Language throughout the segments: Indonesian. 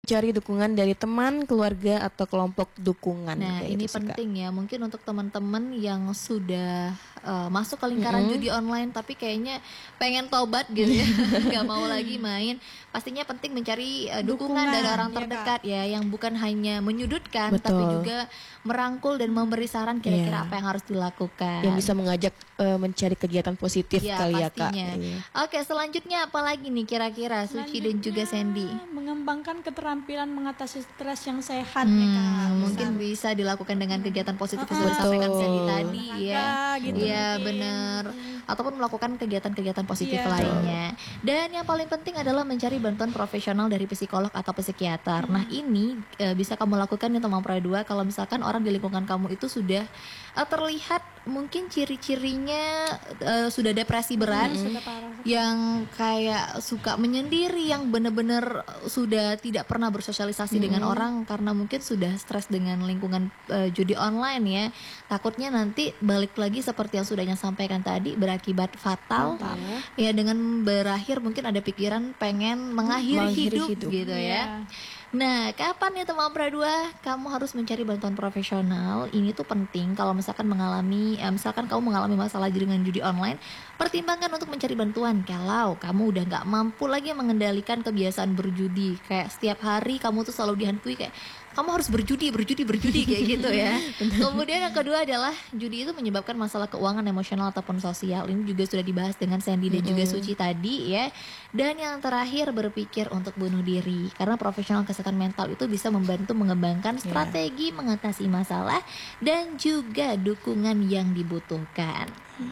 cari dukungan dari teman, keluarga, atau kelompok dukungan. Nah, kayak ini gitu sih, Kak. penting ya, mungkin untuk teman-teman yang sudah masuk ke lingkaran judi online tapi kayaknya pengen tobat gitu ya, nggak mau lagi main. Pastinya penting mencari dukungan dari orang Dukungan, ya, terdekat ya, yang bukan hanya menyudutkan tapi Betul. juga merangkul dan memberi saran kira-kira Iya. apa yang harus dilakukan. Yang bisa mengajak mencari kegiatan positif Ya, kali ya, Kak. pastinya. Iya. Oke, selanjutnya apa lagi nih kira-kira Suci dan juga Sandy? Mengembangkan keterampilan mengatasi stres yang sehat nih Kak. Mungkin bisa dilakukan dengan kegiatan positif yang sudah Betul. disampaikan Sandy tadi ya. Olahraga gitu Iya, mungkin. benar. Ataupun melakukan kegiatan-kegiatan positif Iya. lainnya. Dan yang paling penting adalah mencari bantuan profesional dari psikolog atau psikiater. Nah, ini bisa kamu lakukan nih teman Pro 2 kalau misalkan orang di lingkungan kamu itu sudah terlihat mungkin ciri-cirinya sudah depresi berat, Sudah parah. yang kayak suka menyendiri, yang benar-benar sudah tidak pernah bersosialisasi dengan orang karena mungkin sudah stres dengan lingkungan judi online ya. Takutnya nanti balik lagi seperti yang sudahnya sampaikan tadi, berakibat fatal. Ya, dengan berakhir mungkin ada pikiran pengen mengakhiri hidup gitu ya. Nah, kapan ya teman Pro 2 kamu harus mencari bantuan profesional? Ini tuh penting kalau misalkan misalkan kamu mengalami masalah dengan judi online, pertimbangkan untuk mencari bantuan kalau kamu udah nggak mampu lagi mengendalikan kebiasaan berjudi. Kayak setiap hari kamu tuh selalu dihantui kayak kamu harus berjudi kayak gitu ya. Kemudian yang kedua adalah judi itu menyebabkan masalah keuangan, emosional ataupun sosial. Ini juga sudah dibahas dengan Sandy dan juga Suci tadi ya. Dan yang terakhir berpikir untuk bunuh diri, karena profesional kesehatan mental itu bisa membantu mengembangkan strategi mengatasi masalah dan juga dukungan yang dibutuhkan.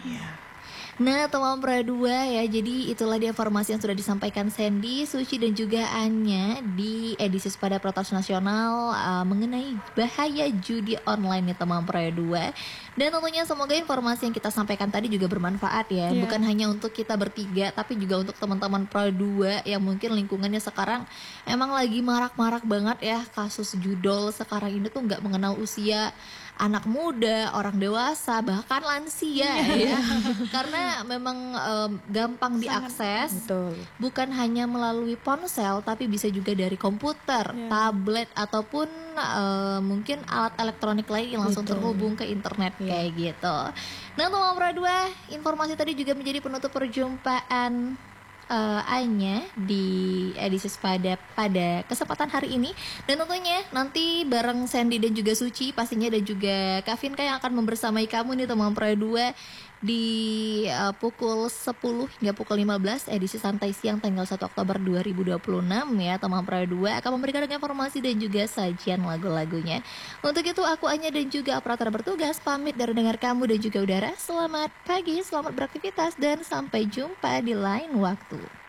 Nah, teman Pro 2 ya, jadi itulah dia informasi yang sudah disampaikan Sandy, Suci dan juga Anya di edisi Sepada Protas Nasional mengenai bahaya judi online nih teman Pro 2. Dan tentunya semoga informasi yang kita sampaikan tadi juga bermanfaat ya, bukan hanya untuk kita bertiga tapi juga untuk teman-teman Pro 2 yang mungkin lingkungannya sekarang emang lagi marak-marak banget ya kasus judol sekarang ini tuh nggak mengenal usia, anak muda, orang dewasa, bahkan lansia ya. Karena memang gampang diakses. Betul. Bukan hanya melalui ponsel tapi bisa juga dari komputer, tablet ataupun mungkin alat elektronik lain yang langsung terhubung ke internet kayak gitu. Nah, teman Pro 2, informasi tadi juga menjadi penutup perjumpaan Anya di edisi Sepada pada kesempatan hari ini. Dan tentunya nanti bareng Sandy dan juga Suci pastinya, dan juga Kak Vinka yang akan membersamai kamu nih teman Pro 2 di pukul 10 hingga pukul 15 edisi Santai Siang tanggal 1 Oktober 2026 ya. Teman Pro 2 akan memberikan informasi dan juga sajian lagu-lagunya. Untuk itu aku Anya dan juga operator bertugas pamit dari dengar kamu dan juga udara. Selamat pagi, selamat beraktivitas dan sampai jumpa di lain waktu.